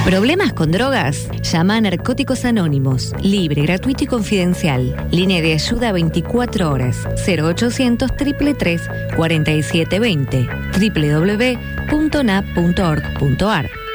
¿Problemas con drogas? Llama a Narcóticos Anónimos, libre, gratuito y confidencial. Línea de ayuda 24 horas, 0800 333 4720, www.nap.org.ar.